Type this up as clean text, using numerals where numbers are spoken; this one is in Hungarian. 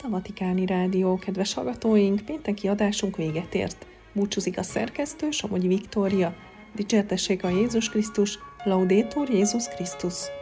a Vatikáni Rádió, kedves hallgatóink, pénteki adásunk véget ért. Búcsúzik a szerkesztő, Somogyi Viktória. Dicsértessék a Jézus Krisztus, Laudetur Jézus Krisztus!